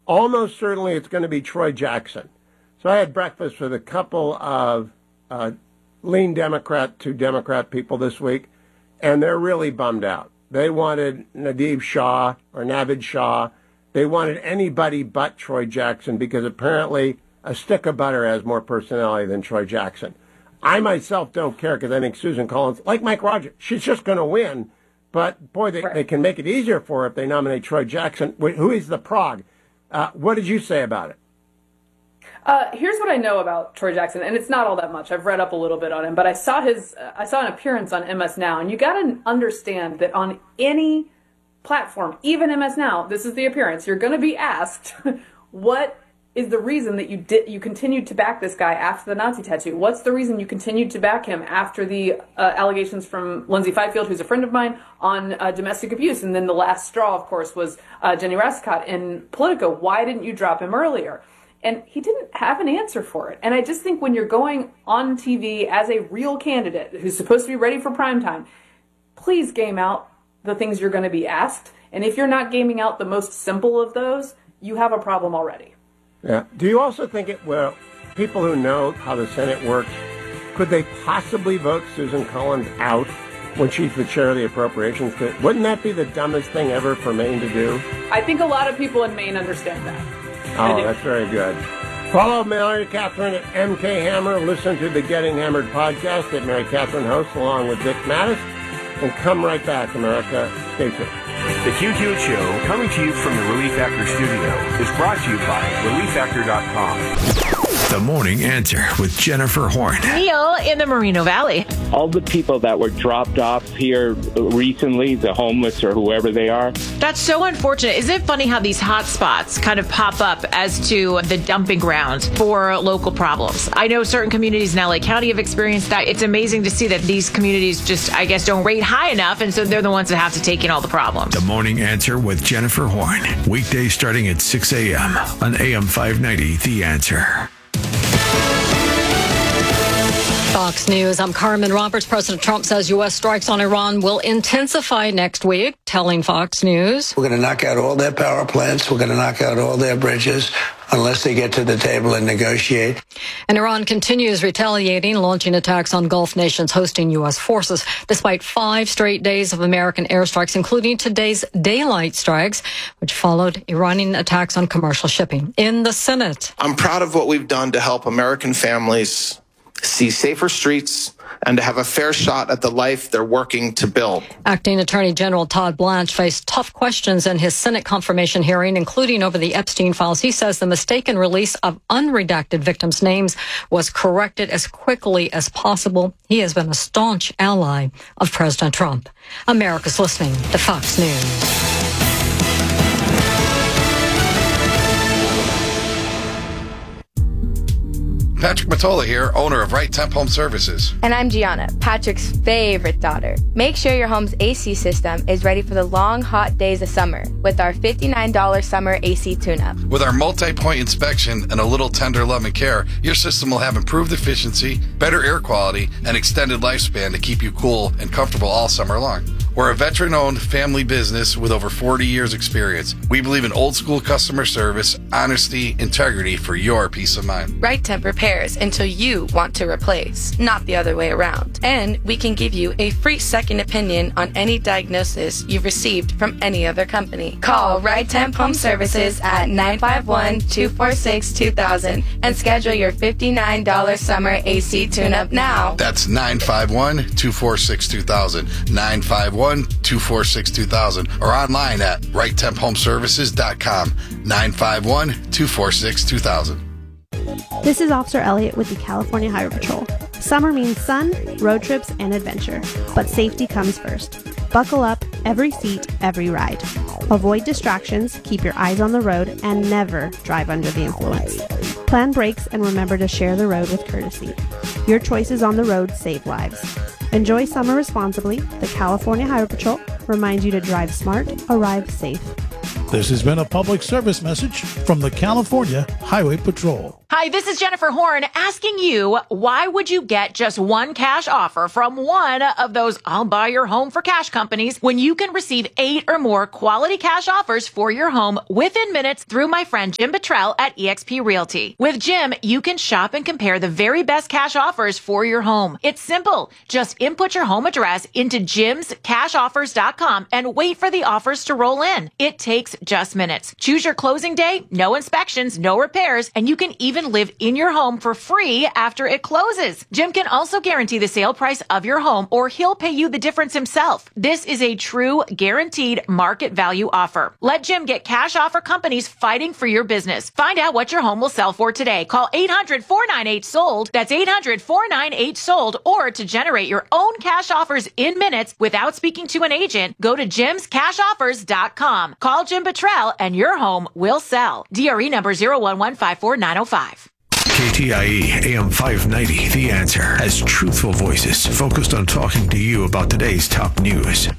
almost certainly it's going to be Troy Jackson. So I had breakfast with a couple of lean Democrat to Democrat people this week, and they're really bummed out. They wanted Navid Shah. They wanted anybody but Troy Jackson because apparently a stick of butter has more personality than Troy Jackson. I myself don't care because I think Susan Collins, like Mike Rogers, she's just going to win. But, boy, they can make it easier for her if they nominate Troy Jackson, who is the prog. What did you say about it? Here's what I know about Troy Jackson, and it's not all that much. I've read up a little bit on him, but I saw an appearance on MS Now, and you got to understand that on any platform, even MS Now, this is the appearance. You're going to be asked, what is the reason that you continued to back this guy after the Nazi tattoo? What's the reason you continued to back him after the allegations from Lindsay Fifield, who's a friend of mine, on domestic abuse? And then the last straw, of course, was Jenny Rascott in Politico. Why didn't you drop him earlier? And he didn't have an answer for it. And I just think when you're going on TV as a real candidate who's supposed to be ready for primetime, please game out the things you're going to be asked. And if you're not gaming out the most simple of those, you have a problem already. Yeah. Do you also think people who know how the Senate works, could they possibly vote Susan Collins out when she's the chair of the Appropriations Committee? Wouldn't that be the dumbest thing ever for Maine to do? I think a lot of people in Maine understand that. Oh, that's very good. Follow Mary Catherine at MK Hammer. Listen to the Getting Hammered podcast that Mary Catherine hosts along with Dick Mattis. And come right back, America. Stay tuned. The Hugh Hewitt Show, coming to you from the Relief Factor studio, is brought to you by ReliefFactor.com. The Morning Answer with Jennifer Horn. Neil in the Moreno Valley. All the people that were dropped off here recently, the homeless or whoever they are. That's so unfortunate. Isn't it funny how these hot spots kind of pop up as to the dumping grounds for local problems? I know certain communities in LA County have experienced that. It's amazing to see that these communities just, I guess, don't rate high enough, and so they're the ones that have to take in all the problems. The Morning Answer with Jennifer Horn. Weekdays starting at 6 a.m. on AM 590, The Answer. Fox News, I'm Carmen Roberts. President Trump says U.S. strikes on Iran will intensify next week, telling Fox News. We're going to knock out all their power plants. We're going to knock out all their bridges unless they get to the table and negotiate. And Iran continues retaliating, launching attacks on Gulf nations hosting U.S. forces, despite 5 straight days of American airstrikes, including today's daylight strikes, which followed Iranian attacks on commercial shipping. In the Senate, I'm proud of what we've done to help American families see safer streets and to have a fair shot at the life they're working to build. Acting Attorney General Todd Blanche faced tough questions in his Senate confirmation hearing, including over the Epstein files. He says the mistaken release of unredacted victims' names was corrected as quickly as possible. He has been a staunch ally of President Trump. America's listening to Fox News. Patrick Matola here, owner of Right Temp Home Services. And I'm Gianna, Patrick's favorite daughter. Make sure your home's AC system is ready for the long, hot days of summer with our $59 summer AC tune-up. With our multi-point inspection and a little tender love and care, your system will have improved efficiency, better air quality, and extended lifespan to keep you cool and comfortable all summer long. We're a veteran-owned family business with over 40 years experience. We believe in old-school customer service, honesty, integrity for your peace of mind. Right Temp repairs until you want to replace, not the other way around. And we can give you a free second opinion on any diagnosis you've received from any other company. Call Right Temp Home Services at 951-246-2000 and schedule your $59 summer AC tune-up now. That's 951-246-2000. 951-246-2000 or online at righttemphomeservices.com. 951-246-2000. This is Officer Elliott with the California Highway Patrol. Summer means sun, road trips, and adventure, but safety comes first. Buckle up, every seat, every ride. Avoid distractions, keep your eyes on the road, and never drive under the influence. Plan brakes and remember to share the road with courtesy. Your choices on the road save lives. Enjoy summer responsibly. The California Highway Patrol reminds you to drive smart, arrive safe. This has been a public service message from the California Highway Patrol. Hi. Hi, this is Jennifer Horn asking you, why would you get just one cash offer from one of those I'll buy your home for cash companies when you can receive 8 or more quality cash offers for your home within minutes through my friend Jim Buttrell at eXp Realty. With Jim, you can shop and compare the very best cash offers for your home. It's simple. Just input your home address into jimscashoffers.com and wait for the offers to roll in. It takes just minutes. Choose your closing day, no inspections, no repairs, and you can even live in your home for free after it closes. Jim can also guarantee the sale price of your home, or he'll pay you the difference himself. This is a true guaranteed market value offer. Let Jim get cash offer companies fighting for your business. Find out what your home will sell for today. Call 800-498-SOLD. That's 800-498-SOLD. Or to generate your own cash offers in minutes without speaking to an agent, go to jimscashoffers.com. Call Jim Buttrell and your home will sell. DRE number 01154-905. KTIE AM 590, The Answer, has truthful voices focused on talking to you about today's top news.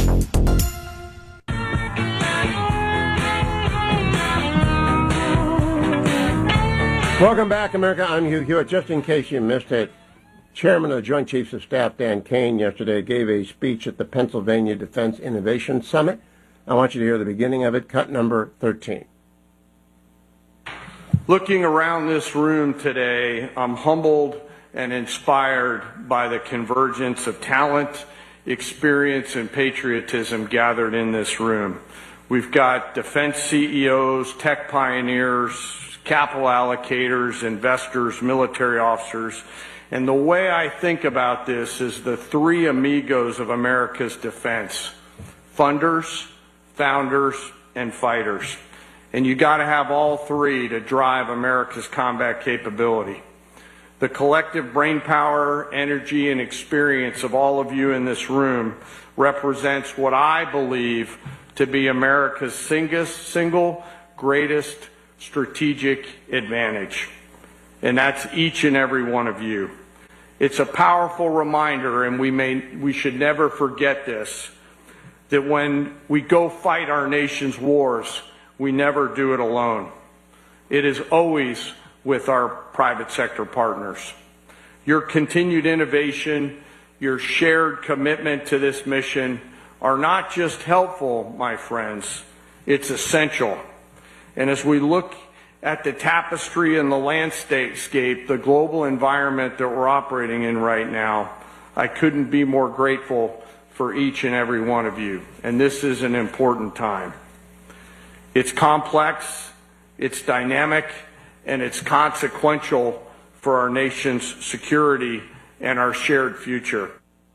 Welcome back, America. I'm Hugh Hewitt. Just in case you missed it, Chairman of the Joint Chiefs of Staff, Dan Kane, yesterday gave a speech at the Pennsylvania Defense Innovation Summit. I want you to hear the beginning of it, cut number 13. Looking around this room today, I'm humbled and inspired by the convergence of talent, experience, and patriotism gathered in this room. We've got defense CEOs, tech pioneers, capital allocators, investors, military officers. And the way I think about this is the three amigos of America's defense: funders, founders, and fighters. And you got to have all three to drive America's combat capability. The collective brain power, energy, and experience of all of you in this room represents what I believe to be America's single greatest strategic advantage. And that's each and every one of you. It's a powerful reminder, and we should never forget this, that when we go fight our nation's wars, we never do it alone. It is always with our private sector partners. Your continued innovation, your shared commitment to this mission are not just helpful, my friends, it's essential. And as we look at the tapestry and the landscape, the global environment that we're operating in right now, I couldn't be more grateful for each and every one of you. And this is an important time. It's complex, it's dynamic, and it's consequential for our nation's security and our shared future.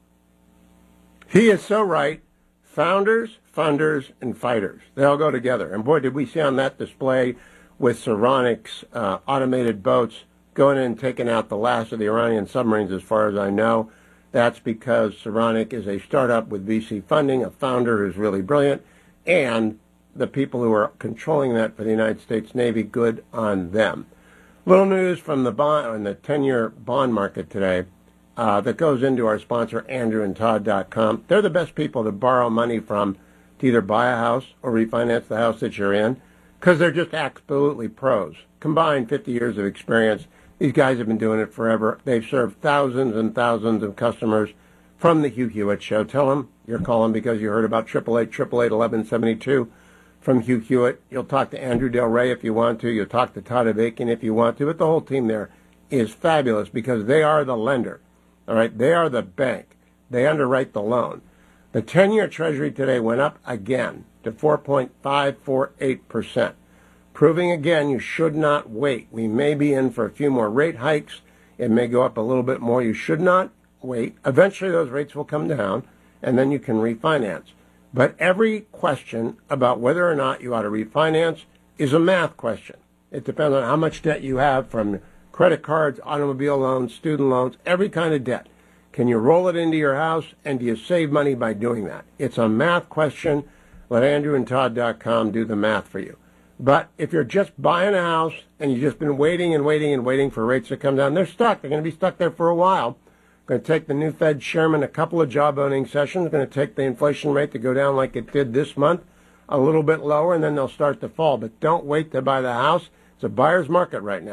He is so right. Founders, funders, and fighters. They all go together. And boy, did we see on that display with Saronic's automated boats going in and taking out the last of the Iranian submarines, as far as I know. That's because Saronic is a startup with VC funding, a founder who's really brilliant, and the people who are controlling that for the United States Navy, good on them. Little news from the bond on the 10-year bond market today that goes into our sponsor, AndrewandTodd.com. They're the best people to borrow money from to either buy a house or refinance the house that you're in, because they're just absolutely pros. Combined 50 years of experience. These guys have been doing it forever. They've served thousands and thousands of customers from the Hugh Hewitt Show. Tell them you're calling because you heard about 888-888-1172 from Hugh Hewitt. You'll talk to Andrew Del Rey if you want to. You'll talk to Todd Avakian if you want to. But the whole team there is fabulous because they are the lender. All right, they are the bank. They underwrite the loan. The 10-year Treasury today went up again to 4.548%. Proving again, you should not wait. We may be in for a few more rate hikes. It may go up a little bit more. You should not wait. Eventually, those rates will come down, and then you can refinance. But every question about whether or not you ought to refinance is a math question. It depends on how much debt you have from credit cards, automobile loans, student loans, every kind of debt. Can you roll it into your house, and do you save money by doing that? It's a math question. Let AndrewandTodd.com do the math for you. But if you're just buying a house and you've just been waiting and waiting and waiting for rates to come down, they're stuck. They're going to be stuck there for a while. Going to take the new Fed chairman a couple of job owning sessions. Going to take the inflation rate to go down like it did this month, a little bit lower, and then they'll start to fall. But don't wait to buy the house. It's a buyer's market right now.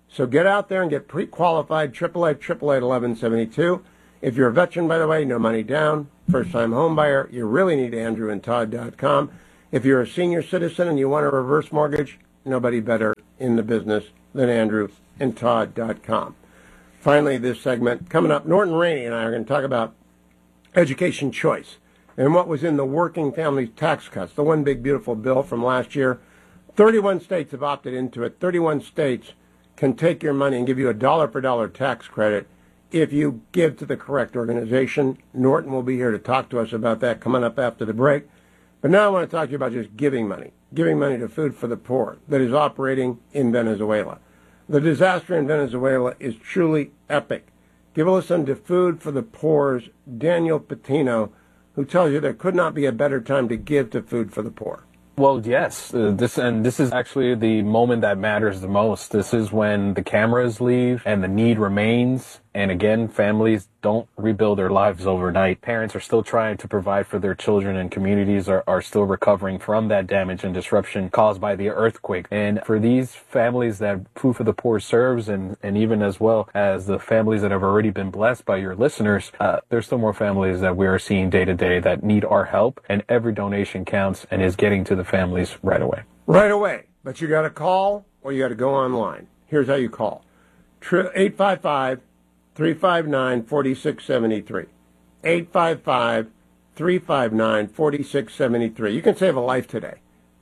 So get out there and get pre-qualified, 888-888-1172. If you're a veteran, by the way, no money down, first-time home buyer, you really need andrewandtodd.com. If you're a senior citizen and you want a reverse mortgage, nobody better in the business than andrewandtodd.com. Finally, this segment, coming up, Norton Rainey and I are going to talk about education choice and what was in the working families tax cuts, the one big beautiful bill from last year. 31 states have opted into it. 31 states can take your money and give you a dollar-for-dollar tax credit if you give to the correct organization. Norton will be here to talk to us about that coming up after the break. But now I want to talk to you about just giving money to Food for the Poor that is operating in Venezuela. The disaster in Venezuela is truly epic. Give a listen to Food for the Poor's Daniel Patino, who tells you there could not be a better time to give to Food for the Poor. Well, yes, this is actually the moment that matters the most. This is when the cameras leave and the need remains. And again, families don't rebuild their lives overnight. Parents are still trying to provide for their children, and communities are still recovering from that damage and disruption caused by the earthquake. And for these families that Food for the Poor serves, and even as well as the families that have already been blessed by your listeners, there's still more families that we are seeing day to day that need our help, and every donation counts and is getting to the families right away. Right away. But you got to call or you got to go online. Here's how you call. 855-359-4673. 855-359-4673. You can save a life today.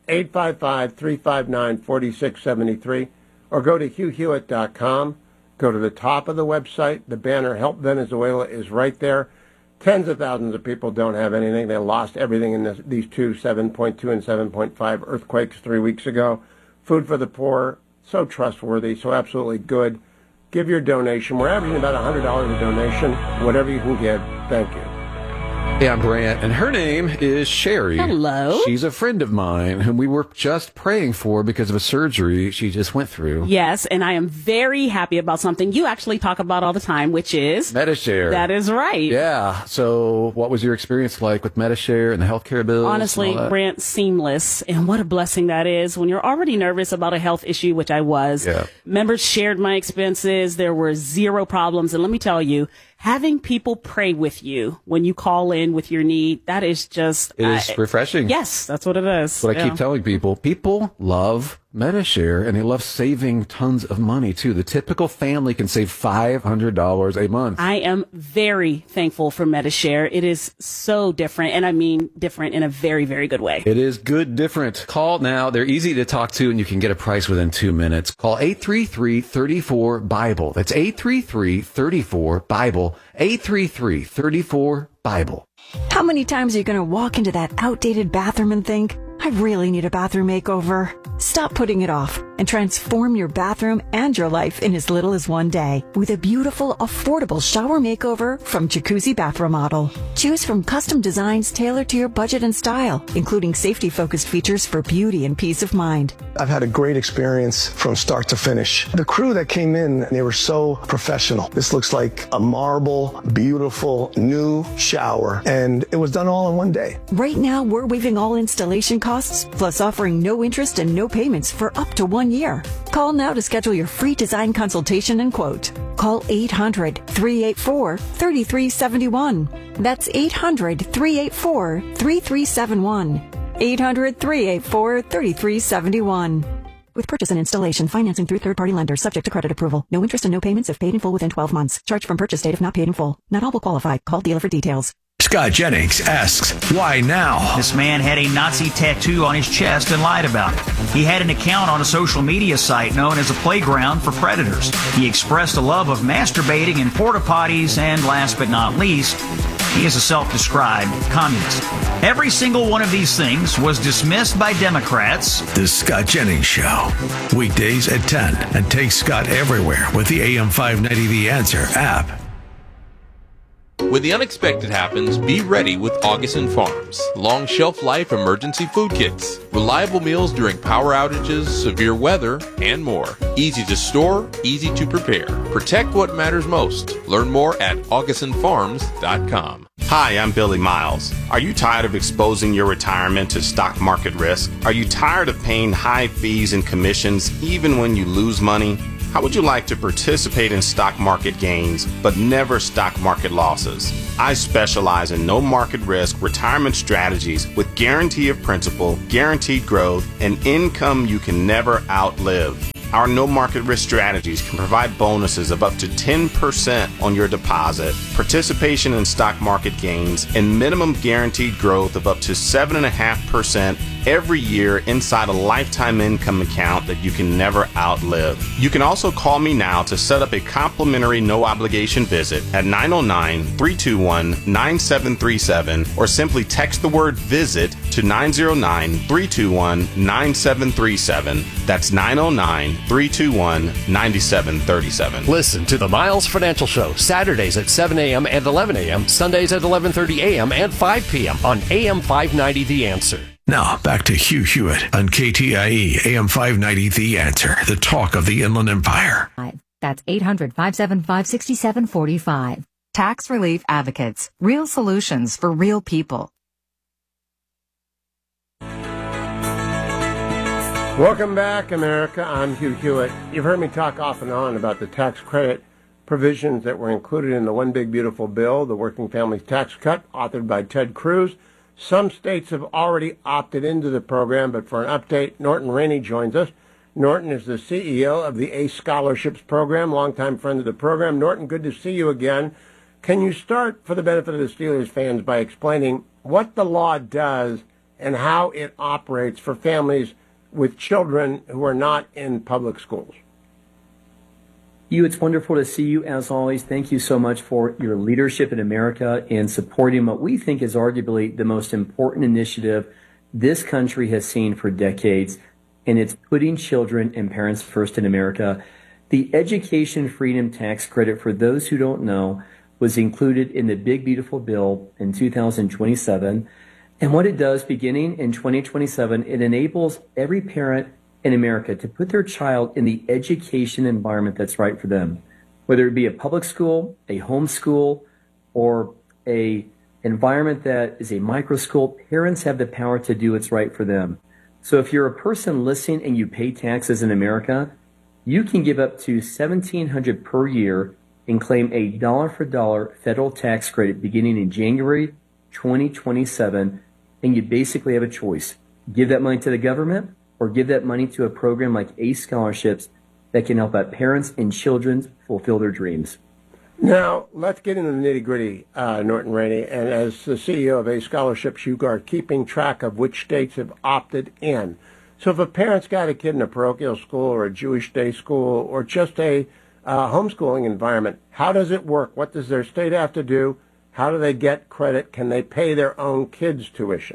855-359-4673. Or go to HughHewitt.com. Go to the top of the website. The banner Help Venezuela is right there. Tens of thousands of people don't have anything. They lost everything in these two 7.2 and 7.5 earthquakes 3 weeks ago. Food for the Poor, so trustworthy, so absolutely good. Give your donation. We're averaging about $100 a donation. Whatever you can give, thank you. Hey, I'm Brant, and her name is Sherry. Hello. She's a friend of mine whom we were just praying for because of a surgery she just went through. Yes, and I am very happy about something you actually talk about all the time, which is Medi-Share. That is right. Yeah. So what was your experience like with Medi-Share and the healthcare bills? Honestly, Brant, seamless. And what a blessing that is when you're already nervous about a health issue, which I was. Yeah. Members shared my expenses. There were zero problems. And let me tell you, having people pray with you when you call in with your need, that is just... It is refreshing. Yes, that's what it is. That's what I keep telling people. People love Medi-Share, and they love saving tons of money, too. The typical family can save $500 a month. I am very thankful for Medi-Share. It is so different, and I mean different in a very, very good way. It is good different. Call now. They're easy to talk to, and you can get a price within 2 minutes. Call 833-34-BIBLE. That's 833-34-BIBLE. 833-34-BIBLE. How many times are you going to walk into that outdated bathroom and think, I really need a bathroom makeover? Stop putting it off and transform your bathroom and your life in as little as 1 day with a beautiful, affordable shower makeover from Jacuzzi Bath Remodel. Choose from custom designs tailored to your budget and style, including safety-focused features for beauty and peace of mind. I've had a great experience from start to finish. The crew that came in, they were so professional. This looks like a marble, beautiful, new shower, and it was done all in 1 day. Right now, we're waiving all installation costs, plus offering no interest and no payments for up to 1 year. Call now to schedule your free design consultation and quote. Call 800-384-3371. That's 800-384-3371. 800-384-3371. With purchase and installation, financing through third-party lenders, subject to credit approval. No interest and no payments if paid in full within 12 months. Charge from purchase date if not paid in full. Not all will qualify. Call dealer for details. Scott Jennings asks, why now? This man had a Nazi tattoo on his chest and lied about it. He had an account on a social media site known as a playground for predators. He expressed a love of masturbating in porta potties, and last but not least, he is a self-described communist. Every single one of these things was dismissed by Democrats. The Scott Jennings Show. Weekdays at 10, and take Scott everywhere with the AM 590 The Answer app. When the unexpected happens, be ready with Augason Farms. Long shelf life emergency food kits. Reliable meals during power outages, severe weather, and more. Easy to store, easy to prepare. Protect what matters most. Learn more at AugasonFarms.com. Hi, I'm Billy Miles. Are you tired of exposing your retirement to stock market risk? Are you tired of paying high fees and commissions even when you lose money? How would you like to participate in stock market gains, but never stock market losses? I specialize in no market risk retirement strategies with guarantee of principal, guaranteed growth, and income you can never outlive. Our no market risk strategies can provide bonuses of up to 10% on your deposit, participation in stock market gains, and minimum guaranteed growth of up to 7.5% every year inside a lifetime income account that you can never outlive. You can also call me now to set up a complimentary no obligation visit at 909-321-9737 or simply text the word visit to 909-321-9737. That's 909-321-9737. Listen to the Miles Financial Show Saturdays at 7 a.m. and 11 a.m., Sundays at 11:30 a.m. and 5 p.m. on AM 590 The Answer. Now, back to Hugh Hewitt on KTIE AM 590 The Answer, the talk of the Inland Empire. That's 800-575-6745. Tax Relief Advocates. Real solutions for real people. Welcome back, America. I'm Hugh Hewitt. You've heard me talk off and on about the tax credit provisions that were included in the One Big Beautiful Bill, the Working Families Tax Cut, authored by Ted Cruz. Some states have already opted into the program, but for an update, Norton Rainey joins us. Norton is the CEO of the ACE Scholarships Program, longtime friend of the program. Norton, good to see you again. Can you start, for the benefit of the Steelers fans, by explaining what the law does and how it operates for families with children who are not in public schools? Hugh, it's wonderful to see you as always. Thank you so much for your leadership in America and supporting what we think is arguably the most important initiative this country has seen for decades, and it's putting children and parents first in America. The Education Freedom Tax Credit, for those who don't know, was included in the Big Beautiful Bill in 2027. And what it does, beginning in 2027, it enables every parent in America to put their child in the education environment that's right for them, whether it be a public school, a home school, or a environment that is a micro school. Parents have the power to do what's right for them. So if you're a person listening and you pay taxes in America, you can give up to $1,700 per year and claim a dollar-for-dollar federal tax credit beginning in January 2027, and you basically have a choice. Give that money to the government, or give that money to a program like ACE Scholarships that can help out parents and children fulfill their dreams. Now, let's get into the nitty-gritty, Norton Rainey. And as the CEO of ACE Scholarships, you are keeping track of which states have opted in. So if a parent's got a kid in a parochial school or a Jewish day school or just a homeschooling environment, how does it work? What does their state have to do? How do they get credit? Can they pay their own kids' tuition?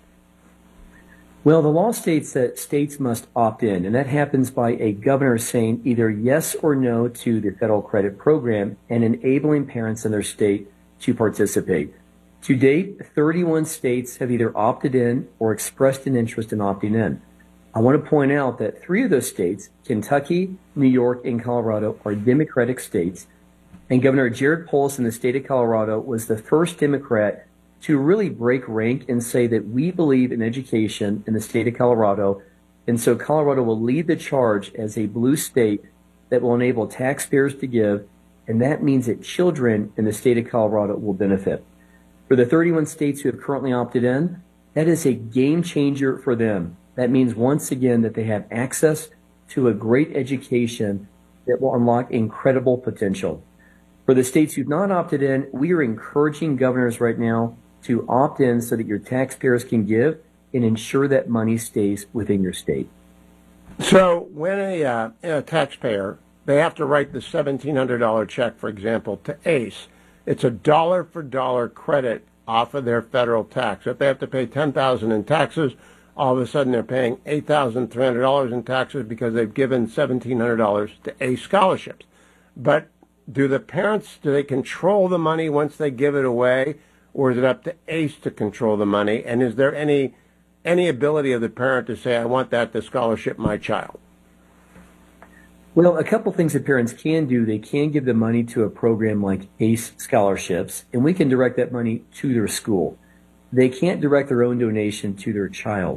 Well, the law states that states must opt in, and that happens by a governor saying either yes or no to the federal credit program and enabling parents in their state to participate. To date, 31 states have either opted in or expressed an interest in opting in. I want to point out that 3 of those states, Kentucky, New York, and Colorado, are Democratic states, and Governor Jared Polis in the state of Colorado was the first Democrat to really break rank and say that we believe in education in the state of Colorado. And so Colorado will lead the charge as a blue state that will enable taxpayers to give. And that means that children in the state of Colorado will benefit. For the 31 states who have currently opted in, that is a game changer for them. That means once again that they have access to a great education that will unlock incredible potential. For the states who've not opted in, we are encouraging governors right now to opt in so that your taxpayers can give and ensure that money stays within your state. So when a taxpayer, they have to write the $1,700 check, for example, to ACE, it's a dollar-for-dollar credit off of their federal tax. If they have to pay $10,000 in taxes, all of a sudden they're paying $8,300 in taxes because they've given $1,700 to ACE Scholarships. But do the parents, do they control the money once they give it away? Or is it up to ACE to control the money? And is there any ability of the parent to say, I want that to scholarship my child? Well, a couple things that parents can do. They can give the money to a program like ACE Scholarships, and we can direct that money to their school. They can't direct their own donation to their child.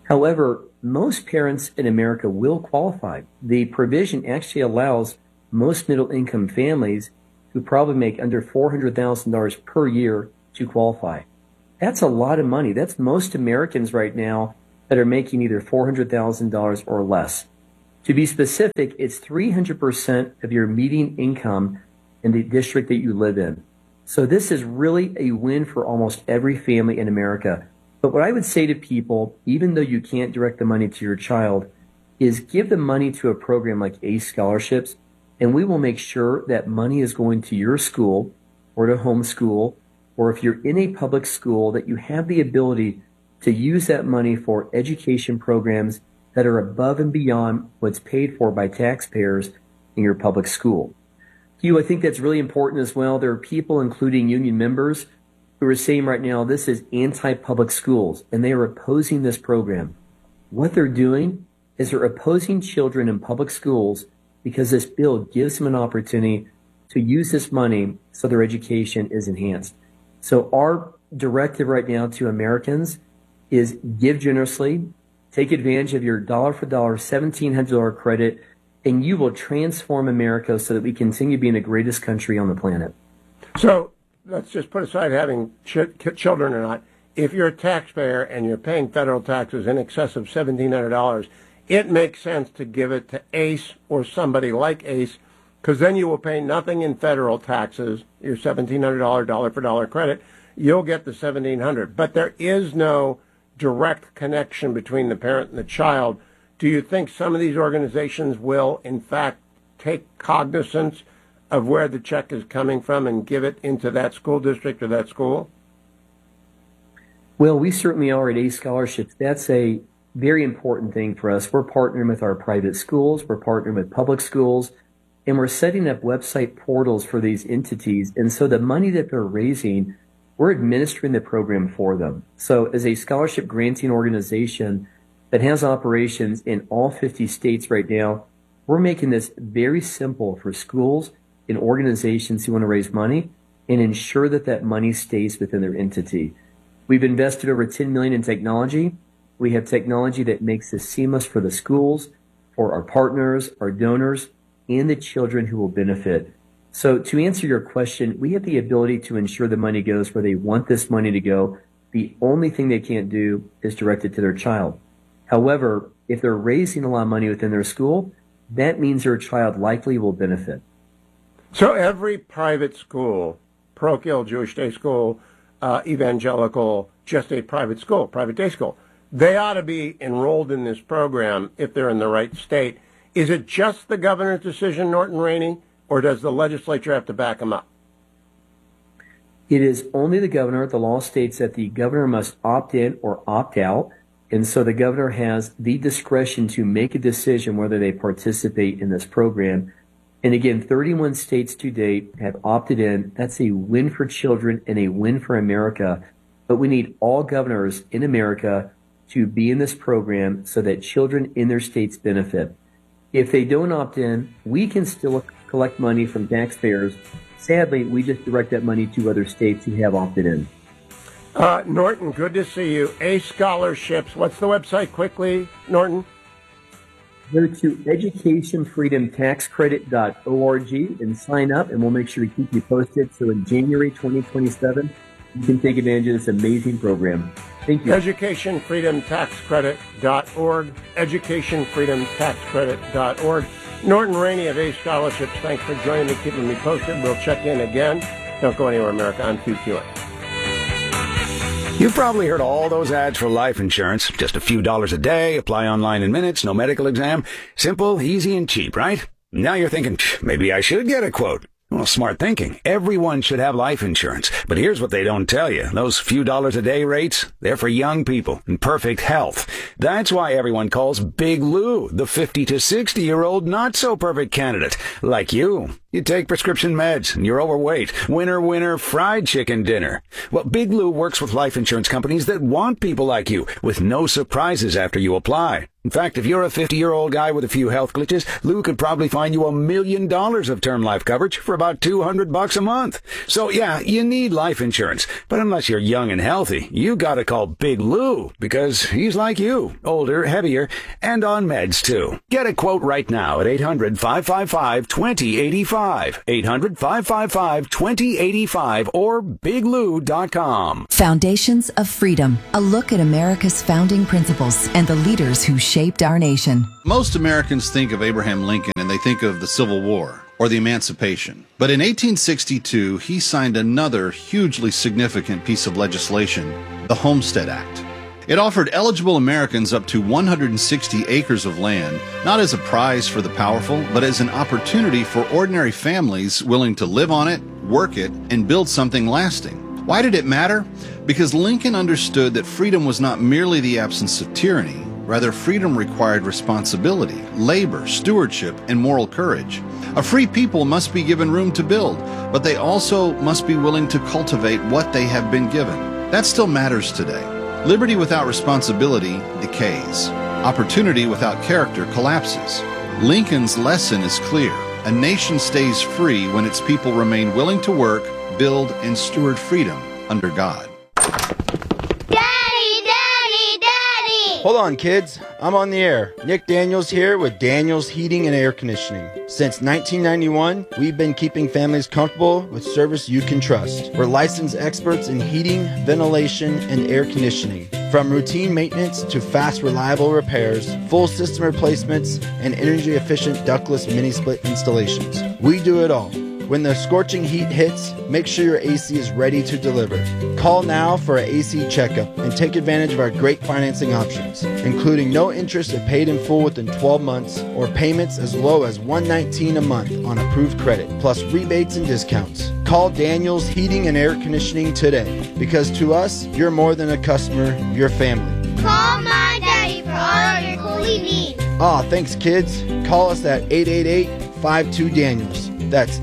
However, most parents in America will qualify. The provision actually allows most middle-income families who probably make under $400,000 per year to qualify. That's a lot of money. That's most Americans right now that are making either $400,000 or less. To be specific, it's 300% of your median income in the district that you live in. So this is really a win for almost every family in America. But what I would say to people, even though you can't direct the money to your child, is give the money to a program like ACE Scholarships, and we will make sure that money is going to your school or to homeschool, or if you're in a public school, that you have the ability to use that money for education programs that are above and beyond what's paid for by taxpayers in your public school. Hugh, I think that's really important as well. There are people, including union members, who are saying right now this is anti-public schools, and they are opposing this program. What they're doing is they're opposing children in public schools because this bill gives them an opportunity to use this money so their education is enhanced. So our directive right now to Americans is give generously, take advantage of your dollar for dollar $1,700 credit, and you will transform America so that we continue being the greatest country on the planet. So let's just put aside having children or not. If you're a taxpayer and you're paying federal taxes in excess of $1,700, it makes sense to give it to ACE or somebody like ACE, because then you will pay nothing in federal taxes, your $1,700 dollar for dollar credit. You'll get the $1,700. But there is no direct connection between the parent and the child. Do you think some of these organizations will, in fact, take cognizance of where the check is coming from and give it into that school district or that school? Well, we certainly are at ACE Scholarships. That's a very important thing for us. We're partnering with our private schools, we're partnering with public schools, and we're setting up website portals for these entities. And so the money that they're raising, we're administering the program for them. So as a scholarship granting organization that has operations in all 50 states right now, we're making this very simple for schools and organizations who want to raise money and ensure that that money stays within their entity. We've invested over $10 million in technology. We have technology that makes this seamless for the schools, for our partners, our donors, and the children who will benefit. So to answer your question, we have the ability to ensure the money goes where they want this money to go. The only thing they can't do is direct it to their child. However, if they're raising a lot of money within their school, that means their child likely will benefit. So every private school, parochial, Jewish day school, evangelical, just a private school, private day school, they ought to be enrolled in this program if they're in the right state. Is it just the governor's decision, Norton Rainey, or does the legislature have to back them up? It is only the governor. The law states that the governor must opt in or opt out. And so the governor has the discretion to make a decision whether they participate in this program. And again, 31 states to date have opted in. That's a win for children and a win for America. But we need all governors in America to be in this program so that children in their states benefit. If they don't opt in, we can still collect money from taxpayers. Sadly, we just direct that money to other states who have opted in. Norton, good to see you. ACE Scholarships. What's the website quickly, Norton? Go to educationfreedomtaxcredit.org and sign up, and we'll make sure to keep you posted. So in January 2027, you can take advantage of this amazing program. Thank you. educationfreedomtaxcredit.org. educationfreedomtaxcredit.org. Norton Rainey of ACE Scholarships, thanks for joining me, keeping me posted. We'll check in again. Don't go anywhere, America. I'm Hugh Hewitt. You've probably heard all those ads for life insurance. Just a few dollars a day, apply online in minutes, no medical exam. Simple, easy, and cheap, right? Now you're thinking, maybe I should get a quote. Well, smart thinking. Everyone should have life insurance. But here's what they don't tell you. Those few dollars a day rates, they're for young people in perfect health. That's why everyone calls Big Lou the 50 to 60-year-old not-so-perfect candidate, like you. You take prescription meds and you're overweight. Winner, winner, fried chicken dinner. Well, Big Lou works with life insurance companies that want people like you with no surprises after you apply. In fact, if you're a 50-year-old guy with a few health glitches, Lou could probably find you $1 million of term life coverage for about $200 a month. So yeah, you need life insurance. But unless you're young and healthy, you gotta call Big Lou because he's like you, older, heavier, and on meds too. Get a quote right now at 800-555-2085. 800-555-2085 or biglou.com. Foundations of Freedom, a look at America's founding principles and the leaders who shaped our nation. Most Americans think of Abraham Lincoln and they think of the Civil War or the Emancipation. But in 1862, he signed another hugely significant piece of legislation, the Homestead Act. It offered eligible Americans up to 160 acres of land, not as a prize for the powerful, but as an opportunity for ordinary families willing to live on it, work it, and build something lasting. Why did it matter? Because Lincoln understood that freedom was not merely the absence of tyranny. Rather, freedom required responsibility, labor, stewardship, and moral courage. A free people must be given room to build, but they also must be willing to cultivate what they have been given. That still matters today. Liberty without responsibility decays. Opportunity without character collapses. Lincoln's lesson is clear. A nation stays free when its people remain willing to work, build, and steward freedom under God. Hold on, kids. I'm on the air. Nick Daniels here with Daniels Heating and Air Conditioning. Since 1991, we've been keeping families comfortable with service you can trust. We're licensed experts in heating, ventilation, and air conditioning. From routine maintenance to fast, reliable repairs, full system replacements, and energy-efficient ductless mini-split installations. We do it all. When the scorching heat hits, make sure your AC is ready to deliver. Call now for an AC checkup and take advantage of our great financing options, including no interest if paid in full within 12 months or payments as low as $119 a month on approved credit, plus rebates and discounts. Call Daniels Heating and Air Conditioning today, because to us, you're more than a customer, you're family. Call my daddy for all your cooling needs. Aw, thanks kids. Call us at 888-52-DANIELS. That's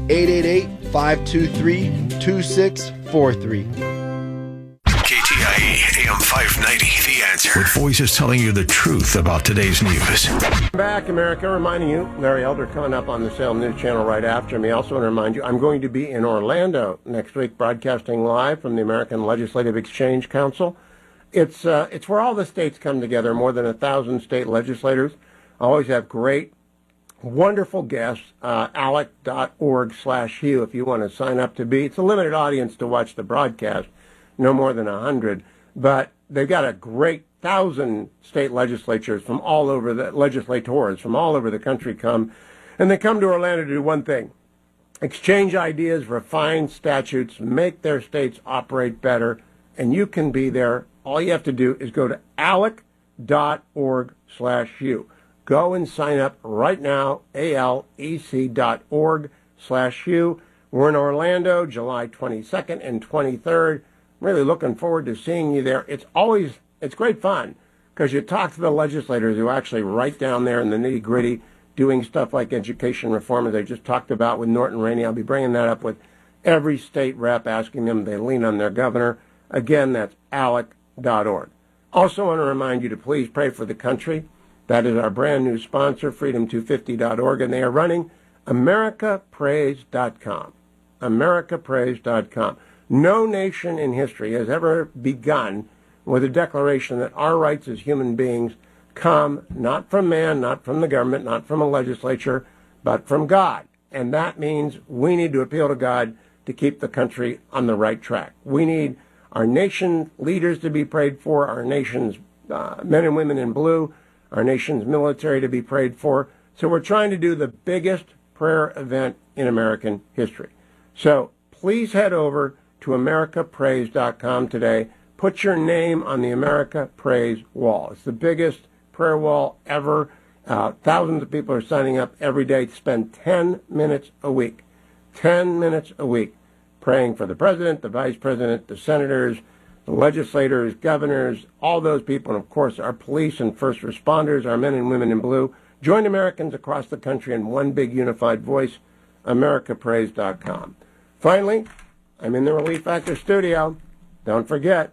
888-523-2643. KTIE AM 590, The Answer. With voices telling you the truth about today's news. Back, America, reminding you, Larry Elder coming up on the Salem News Channel right after me. Also want to remind you, I'm going to be in Orlando next week, broadcasting live from the American Legislative Exchange Council. It's where all the states come together, more than 1,000 state legislators. I always have great, wonderful guests, alec.org/Hugh if you want to sign up to be. It's a limited audience to watch the broadcast, no more than 100, but they've got a great 1,000 state legislatures from all over the legislators from all over the country come, and they come to Orlando to do one thing: exchange ideas, refine statutes, make their states operate better, and you can be there. All you have to do is go to alec.org/Hugh. Go and sign up right now, alec.org/Hugh. We're in Orlando, July 22nd and 23rd. I'm really looking forward to seeing you there. It's great fun because you talk to the legislators who actually right down there in the nitty-gritty doing stuff like education reform, as I just talked about with Norton Rainey. I'll be bringing that up with every state rep, asking them if they lean on their governor. Again, that's alec.org. Also want to remind you to please pray for the country. That is our brand new sponsor, freedom250.org, and they are running AmericaPrays.com. AmericaPrays.com. No nation in history has ever begun with a declaration that our rights as human beings come not from man, not from the government, not from a legislature, but from God. And that means we need to appeal to God to keep the country on the right track. We need our nation leaders to be prayed for, our nation's men and women in blue, our nation's military to be prayed for. So we're trying to do the biggest prayer event in American history. So please head over to AmericaPrays.com today. Put your name on the America Prays wall. It's the biggest prayer wall ever. Thousands of people are signing up every day to spend 10 minutes a week. 10 minutes a week praying for the president, the vice president, the senators, the legislators, governors, all those people, and of course our police and first responders, our men and women in blue. Join Americans across the country in one big unified voice. americapraise.com. Finally, I'm in the Relief Factor studio. Don't forget,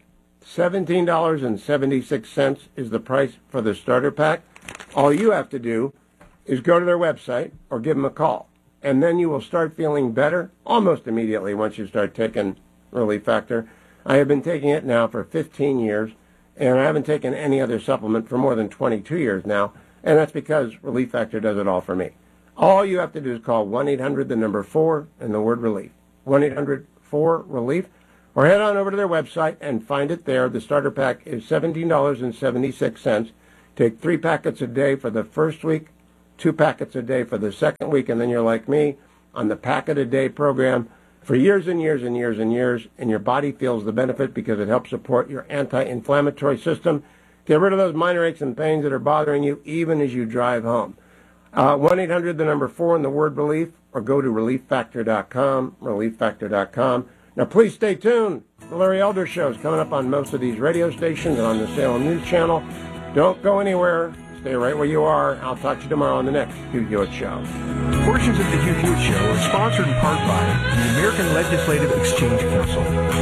$17.76 is the price for the starter pack. All you have to do is go to their website or give them a call, and then you will start feeling better almost immediately once you start taking Relief Factor. I have been taking it now for 15 years, and I haven't taken any other supplement for more than 22 years now, and that's because Relief Factor does it all for me. All you have to do is call 1-800-4 and the word relief. 1-800-4-RELIEF, or head on over to their website and find it there. The starter pack is $17.76. Take 3 packets a day for the first week, 2 packets a day for the second week, and then you're like me on the packet-a-day program for years and years and years and years, and your body feels the benefit because it helps support your anti-inflammatory system. Get rid of those minor aches and pains that are bothering you even as you drive home. 1-800-4 and the word relief, or go to relieffactor.com, relieffactor.com. Now, please stay tuned. The Larry Elder Show is coming up on most of these radio stations and on the Salem News Channel. Don't go anywhere. Stay right where you are. I'll talk to you tomorrow on the next Hugh Hewitt Show. Portions of the Hugh Hewitt Show are sponsored in part by the American Legislative Exchange Council.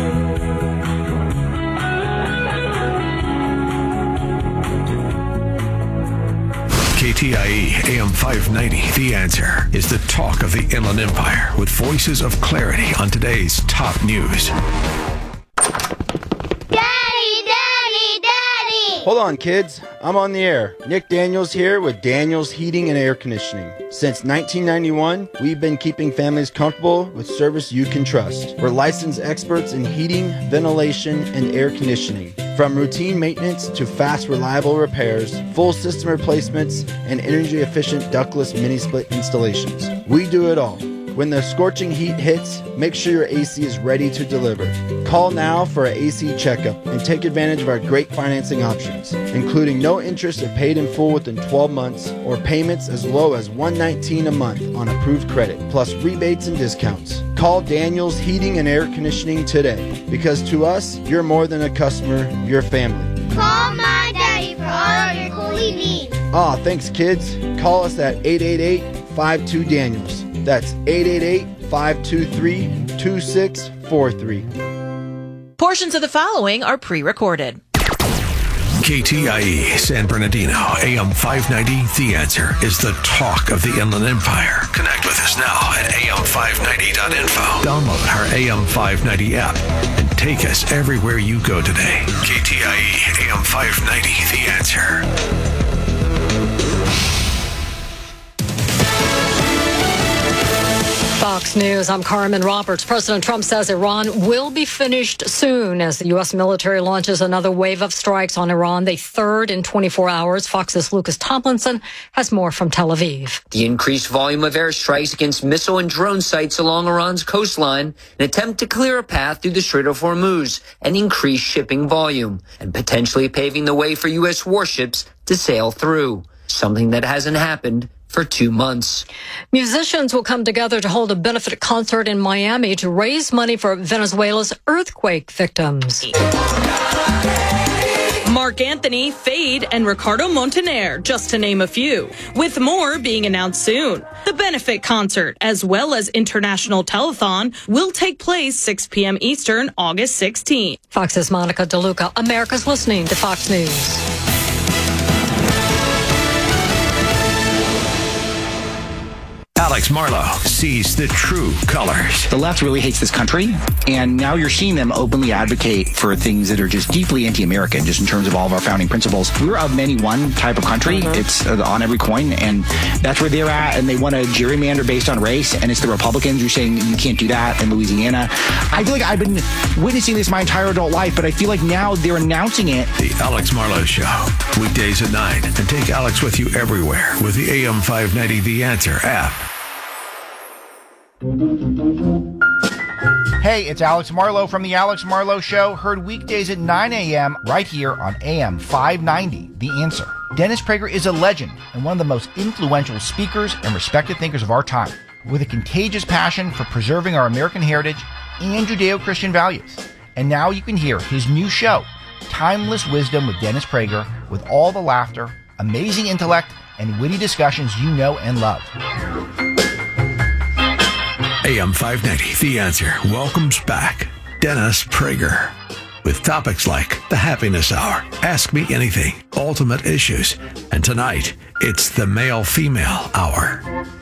KTIE AM 590, The Answer, is the talk of the Inland Empire with voices of clarity on today's top news. Hold on, kids. I'm on the air. Nick Daniels here with Daniels Heating and Air Conditioning. Since 1991, we've been keeping families comfortable with service you can trust. We're licensed experts in heating, ventilation, and air conditioning. From routine maintenance to fast, reliable repairs, full system replacements, and energy-efficient ductless mini-split installations. We do it all. When the scorching heat hits, make sure your AC is ready to deliver. Call now for an AC checkup and take advantage of our great financing options, including no interest if paid in full within 12 months or payments as low as $119 a month on approved credit, plus rebates and discounts. Call Daniels Heating and Air Conditioning today, because to us, you're more than a customer, you're family. Call my daddy for all your cooling needs. Aw, thanks, kids. Call us at 888-52-DANIELS. That's 888-523-2643. Portions of the following are pre-recorded. KTIE San Bernardino, AM 590, The Answer, is the talk of the Inland Empire. Connect with us now at am590.info. Download our AM 590 app and take us everywhere you go today. KTIE AM 590, The Answer. Fox News, I'm Carmen Roberts. President Trump says Iran will be finished soon as the U.S. military launches another wave of strikes on Iran, the third in 24 hours. Fox's Lucas Tomlinson has more from Tel Aviv. The increased volume of airstrikes against missile and drone sites along Iran's coastline, an attempt to clear a path through the Strait of Hormuz and increase shipping volume, and potentially paving the way for U.S. warships to sail through, something that hasn't happened for 2 months. Musicians will come together to hold a benefit concert in Miami to raise money for Venezuela's earthquake victims. Mark Anthony, Fade, and Ricardo Montaner, just to name a few, with more being announced soon. The benefit concert, as well as International Telethon, will take place 6 p.m. Eastern, August 16th. Fox's Monica DeLuca. America's listening to Fox News. Alex Marlow sees the true colors. The left really hates this country, and now you're seeing them openly advocate for things that are just deeply anti-American, just in terms of all of our founding principles. We're of many one type of country. It's on every coin, and that's where they're at, and they want to gerrymander based on race, and it's the Republicans who are saying you can't do that in Louisiana. I feel like I've been witnessing this my entire adult life, but I feel like now they're announcing it. The Alex Marlow Show, weekdays at 9, and take Alex with you everywhere with the AM 590 The Answer app. Hey, it's Alex Marlow from The Alex Marlow Show, heard weekdays at 9 a.m. right here on AM 590, The Answer. Dennis Prager is a legend and one of the most influential speakers and respected thinkers of our time, with a contagious passion for preserving our American heritage and Judeo-Christian values. And now you can hear his new show, Timeless Wisdom with Dennis Prager, with all the laughter, amazing intellect, and witty discussions you know and love. AM 590, The Answer, welcomes back Dennis Prager with topics like the Happiness Hour, Ask Me Anything, Ultimate Issues, and tonight, it's the Male-Female Hour.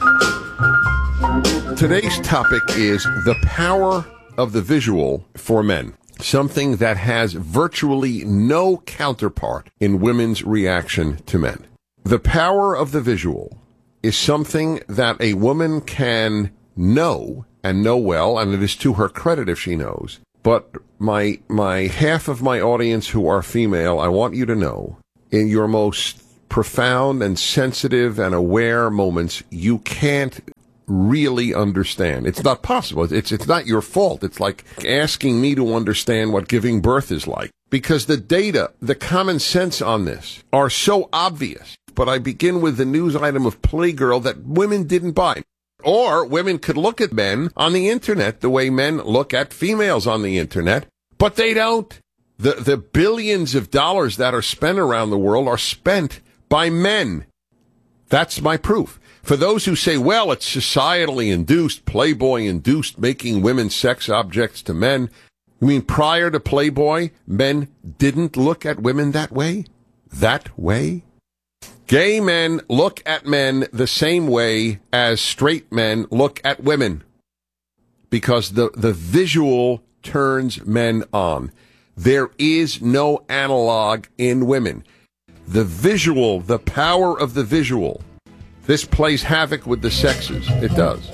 Today's topic is the power of the visual for men, something that has virtually no counterpart in women's reaction to men. The power of the visual is something that a woman can know and know well, and it is to her credit if she knows. But my half of my audience who are female, I want you to know, in your most profound and sensitive and aware moments, you can't really understand. It's not possible. It's not your fault. It's like asking me to understand what giving birth is like. Because the data, the common sense on this are so obvious. But I begin with the news item of Playgirl that women didn't buy. Or women could look at men on the internet the way men look at females on the internet, but they don't. The billions of dollars that are spent around the world are spent by men. That's my proof. For those who say, well, it's societally induced, Playboy induced, making women sex objects to men. You mean prior to Playboy, men didn't look at women that way? That way? Gay men look at men the same way as straight men look at women. Because the visual turns men on. There is no analog in women. The visual, the power of the visual. This plays havoc with the sexes. It does.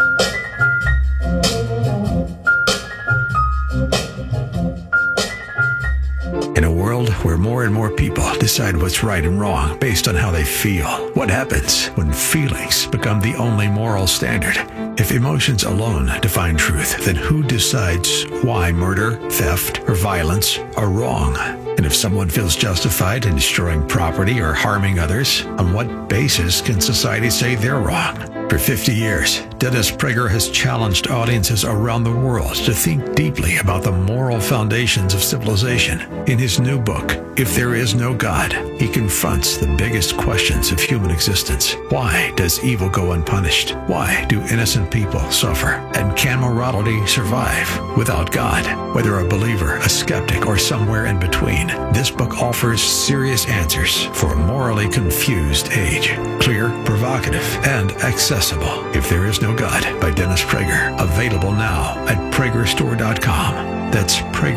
In a world where more and more people decide what's right and wrong based on how they feel, what happens when feelings become the only moral standard? If emotions alone define truth, then who decides why murder, theft, or violence are wrong? And if someone feels justified in destroying property or harming others, on what basis can society say they're wrong? For 50 years, Dennis Prager has challenged audiences around the world to think deeply about the moral foundations of civilization. In his new book, If There Is No God, he confronts the biggest questions of human existence. Why does evil go unpunished? Why do innocent people suffer? And can morality survive without God? Whether a believer, a skeptic, or somewhere in between, this book offers serious answers for a morally confused age. Clear, provocative, and accessible. If There Is No God by Dennis Prager. Available now at PragerStore.com. That's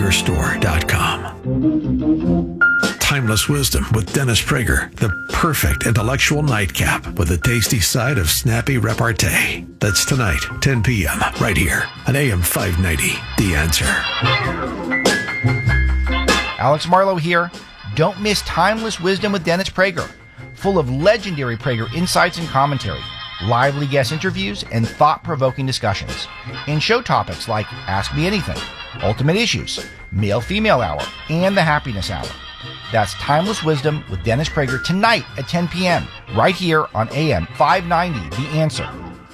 PragerStore.com. Timeless Wisdom with Dennis Prager. The perfect intellectual nightcap with a tasty side of snappy repartee. That's tonight, 10 p.m. right here on AM 590. The Answer. Alex Marlowe here. Don't miss Timeless Wisdom with Dennis Prager. Full of legendary Prager insights and commentary, lively guest interviews, and thought-provoking discussions. And show topics like Ask Me Anything, Ultimate Issues, Male-Female Hour, and the Happiness Hour. That's Timeless Wisdom with Dennis Prager tonight at 10 p.m. right here on AM 590, The Answer.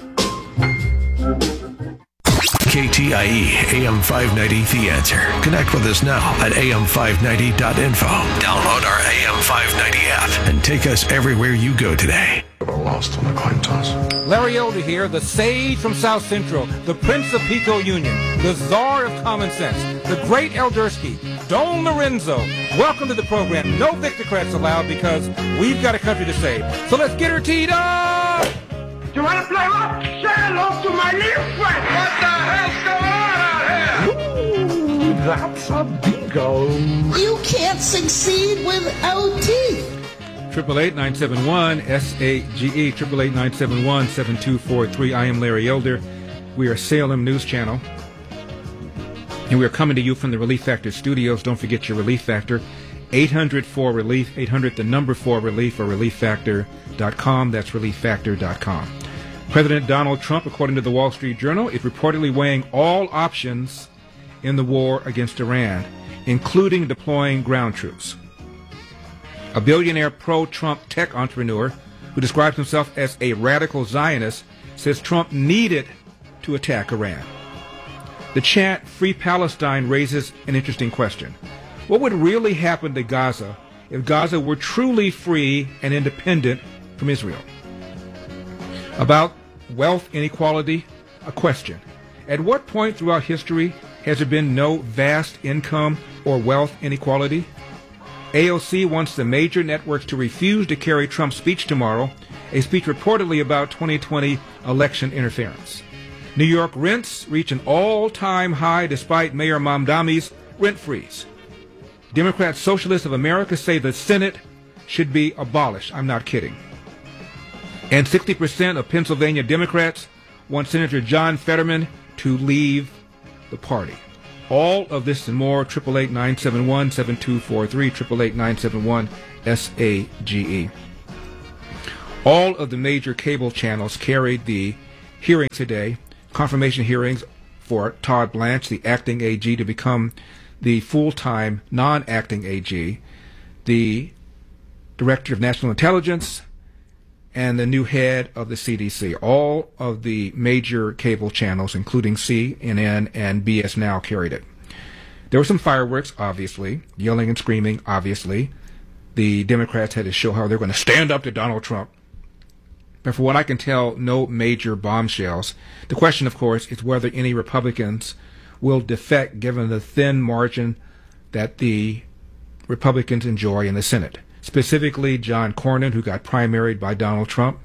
KTIE AM 590 The Answer. Connect with us now at am590.info. Download our AM 590 app and take us everywhere you go today. Lost on the coin toss. Larry Elder here, the sage from South Central, the Prince of Pico Union, the Czar of Common Sense, the great Eldersky, Don Lorenzo. Welcome to the program. No Victocrats allowed because we've got a country to save. So let's get her teed up! You want to play what? Say hello to my little friend. What the hell's going on out here? Ooh, that's a bingo. You can't succeed without teeth. 888-971-SAGE, 888-971-7243. I am Larry Elder. We are Salem News Channel. And we are coming to you from the Relief Factor studios. Don't forget your Relief Factor. 800-4RELIEF, 800-4RELIEF, or ReliefFactor.com. That's ReliefFactor.com. President Donald Trump, according to the Wall Street Journal, is reportedly weighing all options in the war against Iran, including deploying ground troops. A billionaire pro-Trump tech entrepreneur who describes himself as a radical Zionist says Trump needed to attack Iran. The chant Free Palestine raises an interesting question. What would really happen to Gaza if Gaza were truly free and independent from Israel? About wealth inequality, a question. At what point throughout history has there been no vast income or wealth inequality? AOC wants the major networks to refuse to carry Trump's speech tomorrow, a speech reportedly about 2020 election interference. New York rents reach an all-time high despite Mayor Mamdani's rent freeze. Democrat Socialists of America say the Senate should be abolished. I'm not kidding. And 60% of Pennsylvania Democrats want Senator John Fetterman to leave the party. All of this and more, 888-971-7243, 888-971-SAGE. All of the major cable channels carried the hearings today, confirmation hearings for Todd Blanche, the acting AG, to become the full-time non-acting AG, the Director of National Intelligence, and the new head of the CDC. All of the major cable channels, including CNN and BS Now, carried it. There were some fireworks, obviously, yelling and screaming, obviously. The Democrats had to show how they're going to stand up to Donald Trump. But for what I can tell, no major bombshells. The question, of course, is whether any Republicans will defect given the thin margin that the Republicans enjoy in the Senate. Specifically, John Cornyn, who got primaried by Donald Trump.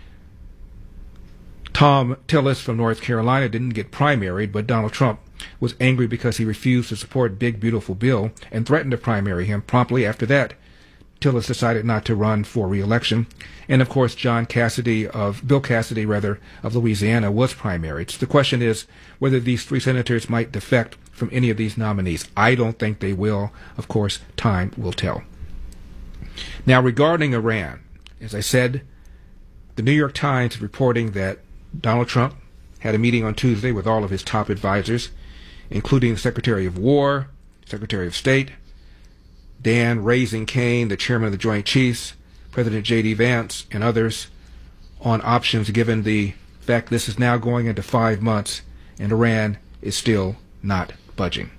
Tom Tillis from North Carolina didn't get primaried, but Donald Trump was angry because he refused to support Big Beautiful Bill and threatened to primary him. Promptly after that, Tillis decided not to run for re-election. And of course, Bill Cassidy, of Louisiana was primaried. So the question is whether these three senators might defect from any of these nominees. I don't think they will. Of course, time will tell. Now, regarding Iran, as I said, the New York Times is reporting that Donald Trump had a meeting on Tuesday with all of his top advisors, including the Secretary of War, Secretary of State, Dan Raising Kane, the chairman of the Joint Chiefs, President J.D. Vance, and others, on options given the fact this is now going into 5 months and Iran is still not budging.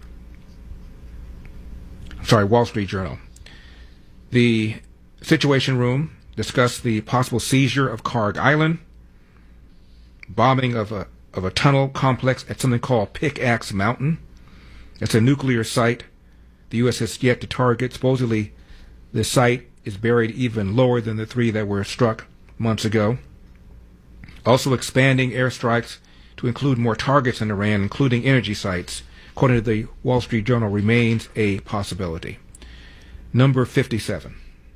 Wall Street Journal. The Situation Room discussed the possible seizure of Karg Island, bombing of a tunnel complex at something called Pickaxe Mountain. It's a nuclear site the U.S. has yet to target. Supposedly, the site is buried even lower than the three that were struck months ago. Also expanding airstrikes to include more targets in Iran, including energy sites, according to the Wall Street Journal, remains a possibility. Number 57.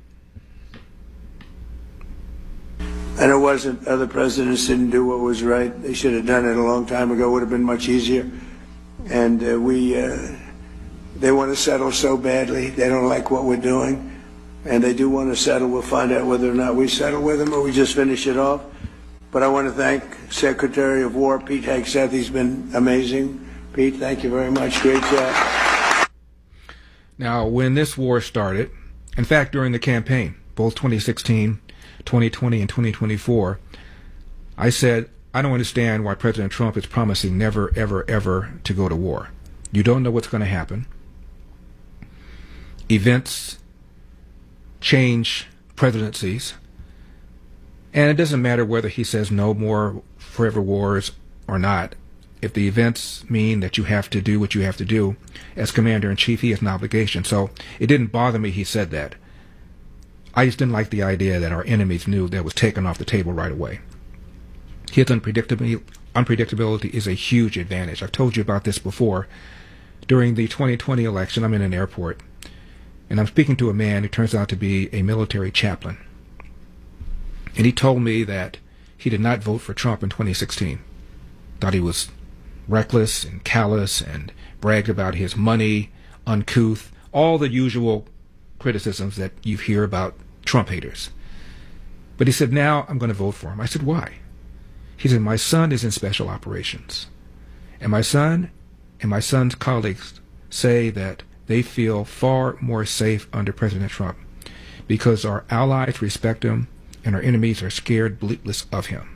And it wasn't, other presidents didn't do what was right. They should have done it a long time ago. It would have been much easier. And they want to settle so badly. They don't like what we're doing. And they do want to settle. We'll find out whether or not we settle with them or we just finish it off. But I want to thank Secretary of War Pete Hegseth. He's been amazing. Pete, thank you very much. Great job. Now, when this war started, in fact, during the campaign, both 2016, 2020, and 2024, I said, I don't understand why President Trump is promising never, ever, ever to go to war. You don't know what's going to happen. Events change presidencies. And it doesn't matter whether he says no more forever wars or not. If the events mean that you have to do what you have to do, as Commander-in-Chief, he has an obligation. So it didn't bother me he said that. I just didn't like the idea that our enemies knew that was taken off the table right away. His unpredictability is a huge advantage. I've told you about this before. During the 2020 election, I'm in an airport, and I'm speaking to a man who turns out to be a military chaplain. And he told me that he did not vote for Trump in 2016. Thought he was reckless and callous and bragged about his money, uncouth, all the usual criticisms that you hear about Trump haters. But he said, now I'm going to vote for him. I said, why? He said, my son is in special operations. And my son and my son's colleagues say that they feel far more safe under President Trump because our allies respect him and our enemies are scared bleatless of him.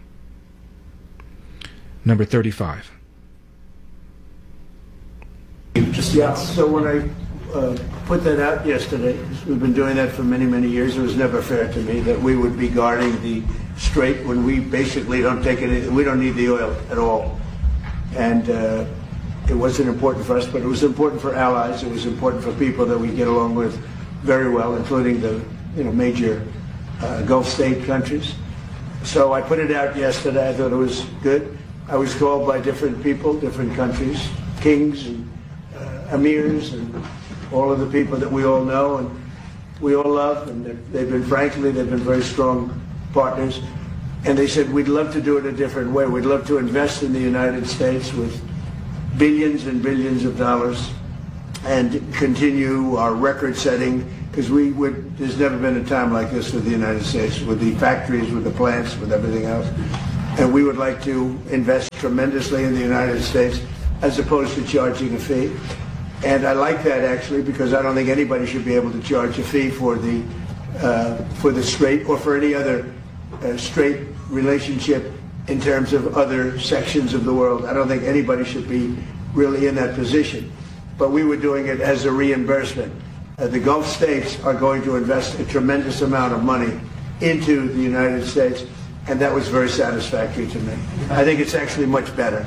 Number 35. Yeah, so when I put that out yesterday, we've been doing that for many, many years. It was never fair to me that we would be guarding the strait when we basically don't take it. We don't need the oil at all. And it wasn't important for us, but it was important for allies. It was important for people that we get along with very well, including the major Gulf state countries. So I put it out yesterday. I thought it was good. I was called by different people, different countries, kings and emirs and all of the people that we all know and we all love. And they've been very strong partners. And they said, we'd love to do it a different way. We'd love to invest in the United States with billions and billions of dollars and continue our record setting, because there's never been a time like this with the United States, with the factories, with the plants, with everything else. And we would like to invest tremendously in the United States as opposed to charging a fee. And I like that, actually, because I don't think anybody should be able to charge a fee for the straight or for any other straight relationship in terms of other sections of the world. I don't think anybody should be really in that position. But we were doing it as a reimbursement. The Gulf states are going to invest a tremendous amount of money into the United States, and that was very satisfactory to me. I think it's actually much better.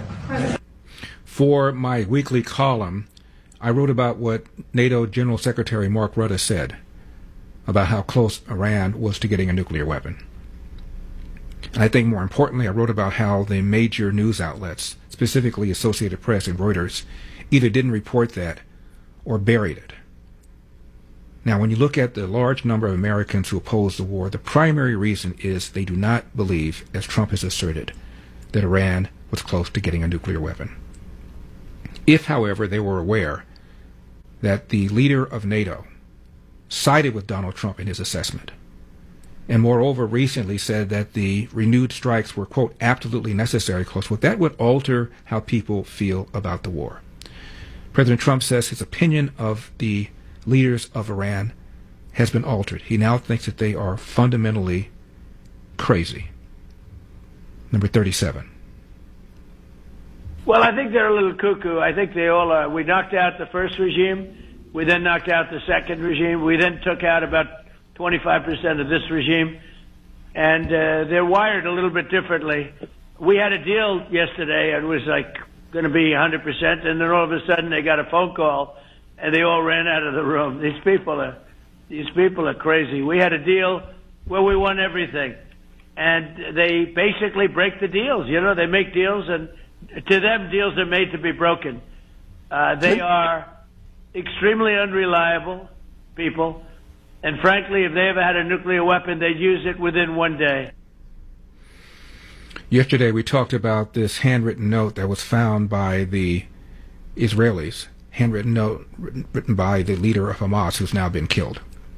For my weekly column, I wrote about what NATO General Secretary Mark Rutte said about how close Iran was to getting a nuclear weapon. And I think more importantly, I wrote about how the major news outlets, specifically Associated Press and Reuters, either didn't report that or buried it. Now, when you look at the large number of Americans who oppose the war, the primary reason is they do not believe, as Trump has asserted, that Iran was close to getting a nuclear weapon. If, however, they were aware that the leader of NATO sided with Donald Trump in his assessment, and moreover recently said that the renewed strikes were, quote, absolutely necessary, close quote, that would alter how people feel about the war. President Trump says his opinion of the leaders of Iran has been altered. He now thinks that they are fundamentally crazy. Number 37. Well, I think they're a little cuckoo. I think they all are. We knocked out the first regime. We then knocked out the second regime. We then took out about 25% of this regime. And they're wired a little bit differently. We had a deal yesterday and it was like going to be 100%. And then all of a sudden they got a phone call and they all ran out of the room. These people are crazy. We had a deal where we won everything. And they basically break the deals. You know, they make deals and to them, deals are made to be broken. They are extremely unreliable people. And frankly, if they ever had a nuclear weapon, they'd use it within one day. Yesterday, we talked about this handwritten note that was found by the Israelis, handwritten note written by the leader of Hamas, who's now been killed.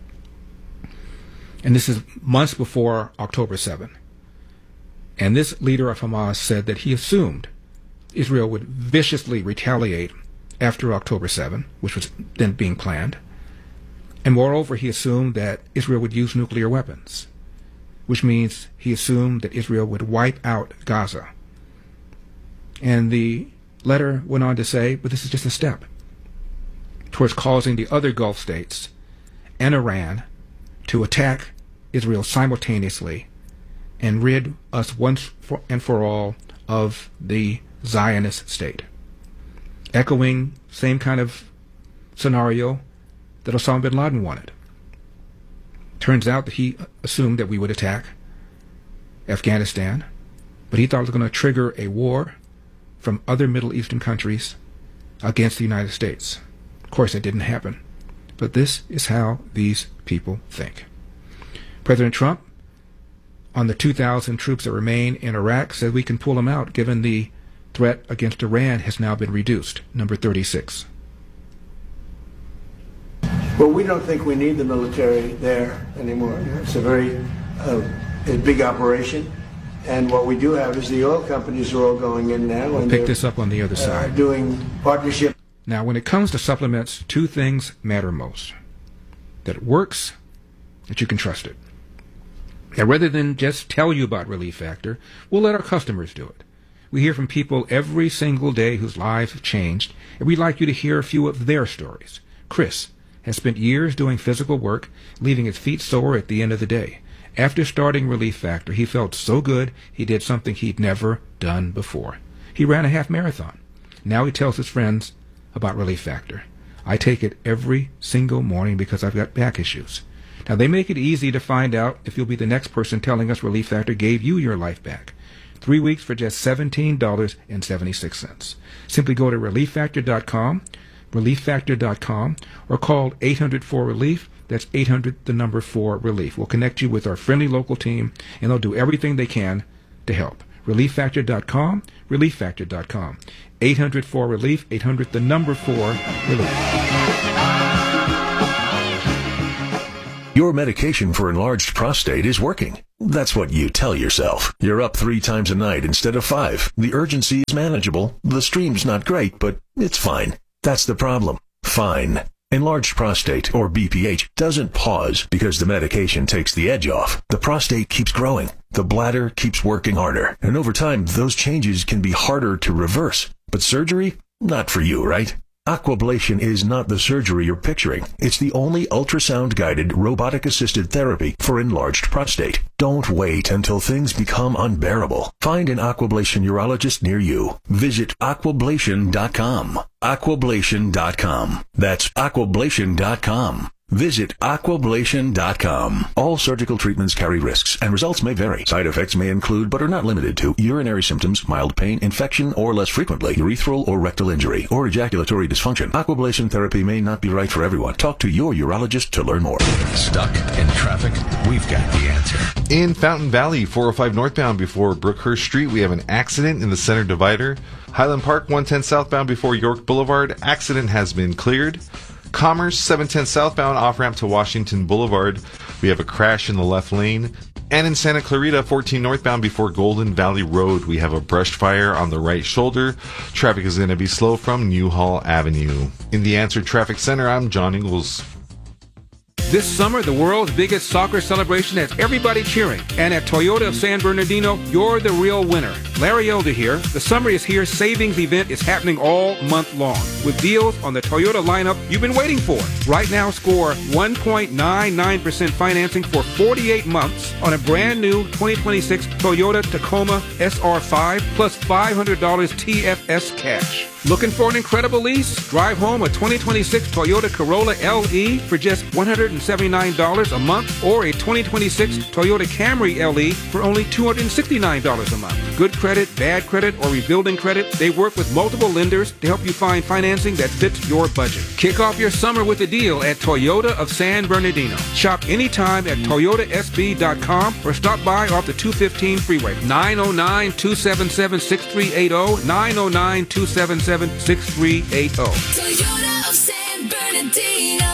And this is months before October 7. And this leader of Hamas said that he assumed Israel would viciously retaliate after October 7, which was then being planned. And moreover, he assumed that Israel would use nuclear weapons, which means he assumed that Israel would wipe out Gaza. And the letter went on to say, but this is just a step towards causing the other Gulf states and Iran to attack Israel simultaneously and rid us once and for all of the Zionist state, echoing same kind of scenario that Osama bin Laden wanted. Turns out that he assumed that we would attack Afghanistan, but he thought it was going to trigger a war from other Middle Eastern countries against the United States. Of course, that didn't happen, but this is how these people think. President Trump, on the 2,000 troops that remain in Iraq, said we can pull them out given the threat against Iran has now been reduced. Number 36. Well, we don't think we need the military there anymore. It's a very a big operation. And what we do have is the oil companies are all going in now. We'll pick this up on the other side. Doing partnership. Now, when it comes to supplements, two things matter most. That it works, that you can trust it. Now, rather than just tell you about Relief Factor, we'll let our customers do it. We hear from people every single day whose lives have changed, and we'd like you to hear a few of their stories. Chris has spent years doing physical work, leaving his feet sore at the end of the day. After starting Relief Factor, he felt so good he did something he'd never done before. He ran a half marathon. Now he tells his friends about Relief Factor. I take it every single morning because I've got back issues. Now, they make it easy to find out if you'll be the next person telling us Relief Factor gave you your life back. 3 weeks for just $17.76. Simply go to ReliefFactor.com, ReliefFactor.com, or call 800-4-RELIEF. That's 800-4-RELIEF. We'll connect you with our friendly local team, and they'll do everything they can to help. ReliefFactor.com, ReliefFactor.com. 800-4-RELIEF, 800-4-RELIEF. Your medication for enlarged prostate is working. That's what you tell yourself. You're up 3 times a night instead of 5. The urgency is manageable. The stream's not great, but it's fine. That's the problem. Fine. Enlarged prostate, or BPH, doesn't pause because the medication takes the edge off. The prostate keeps growing. The bladder keeps working harder. And over time, those changes can be harder to reverse. But surgery? Not for you, right? Aquablation is not the surgery you're picturing. It's the only ultrasound-guided, robotic-assisted therapy for enlarged prostate. Don't wait until things become unbearable. Find an Aquablation urologist near you. Visit Aquablation.com. Aquablation.com. That's Aquablation.com. Visit Aquablation.com. All surgical treatments carry risks, and results may vary. Side effects may include, but are not limited to, urinary symptoms, mild pain, infection, or less frequently, urethral or rectal injury, or ejaculatory dysfunction. Aquablation therapy may not be right for everyone. Talk to your urologist to learn more. Stuck in traffic? We've got the answer. In Fountain Valley, 405 northbound before Brookhurst Street, we have an accident in the center divider. Highland Park, 110 southbound before York Boulevard, accident has been cleared. Commerce, 710 southbound off-ramp to Washington Boulevard. We have a crash in the left lane. And in Santa Clarita, 14 northbound before Golden Valley Road, we have a brush fire on the right shoulder. Traffic is going to be slow from Newhall Avenue. In the Answer Traffic Center, I'm John Ingalls. This summer, the world's biggest soccer celebration has everybody cheering. And at Toyota of San Bernardino, you're the real winner. Larry Elder here. The summer is here. Savings event is happening all month long with deals on the Toyota lineup you've been waiting for. Right now, score 1.99% financing for 48 months on a brand new 2026 Toyota Tacoma SR5 plus $500 TFS cash. Looking for an incredible lease? Drive home a 2026 Toyota Corolla LE for just $179 a month, or a 2026 Toyota Camry LE for only $269 a month. Good credit, bad credit, or rebuilding credit, they work with multiple lenders to help you find financing that fits your budget. Kick off your summer with a deal at Toyota of San Bernardino. Shop anytime at toyotasb.com or stop by off the 215 freeway. 909-277-6380, 909-277-6380. Toyota of San Bernardino.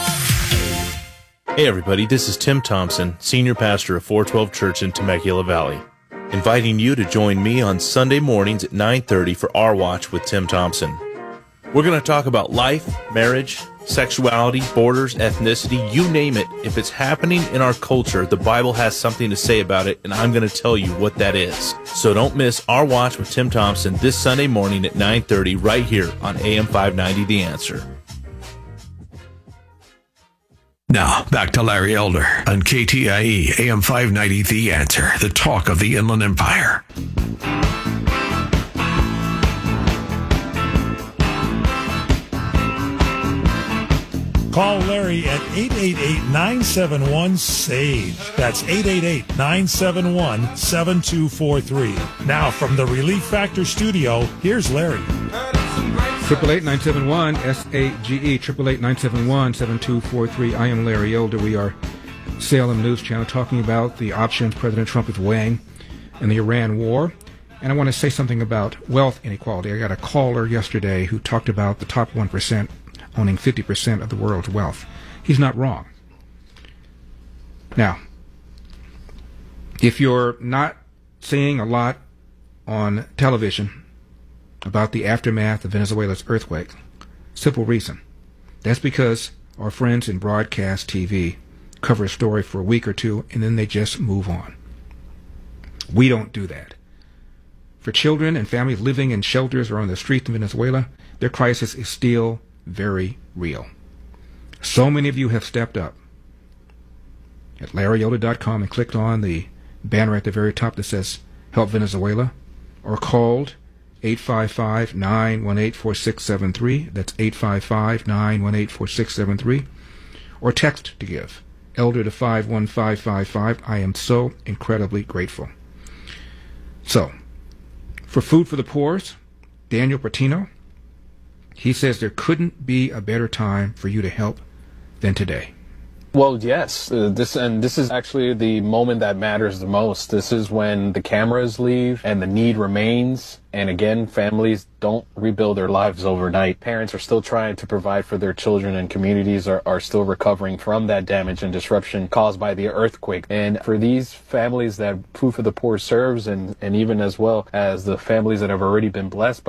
Hey everybody, this is Tim Thompson, Senior Pastor of 412 Church in Temecula Valley, inviting you to join me on Sunday mornings at 9:30 for Our Watch with Tim Thompson. We're going to talk about life, marriage, sexuality, borders, ethnicity, you name it. If it's happening in our culture, the Bible has something to say about it, and I'm going to tell you what that is. So don't miss Our Watch with Tim Thompson this Sunday morning at 9:30 right here on AM 590 The Answer. Now, back to Larry Elder on KTIE AM 590 The Answer, the talk of the Inland Empire. Call Larry at 888-971-SAGE. That's 888-971-7243. Now from the Relief Factor studio, here's Larry. 888-971-SAGE, 888-971-7243. I am Larry Elder. We are Salem News Channel talking about the options President Trump is weighing in the Iran war. And I want to say something about wealth inequality. I got a caller yesterday who talked about the top 1% owning 50% of the world's wealth. He's not wrong. Now, if you're not seeing a lot on television about the aftermath of Venezuela's earthquake, simple reason. That's because our friends in broadcast TV cover a story for a week or two and then they just move on. We don't do that. For children and families living in shelters or on the streets in Venezuela, their crisis is still very real. So many of you have stepped up at LarryElder.com and clicked on the banner at the very top that says Help Venezuela, or called 855-918-4673. That's 855-918-4673. Or text to give. Elder to 51555. I am so incredibly grateful. So, for Food for the Poor's, Daniel Bertino, he says there couldn't be a better time for you to help than today. Well, yes. This is actually the moment that matters the most. This is when the cameras leave and the need remains. And again, families don't rebuild their lives overnight. Parents are still trying to provide for their children, and communities are still recovering from that damage and disruption caused by the earthquake. And for these families that Food for the Poor serves, and even as well as the families that have already been blessed by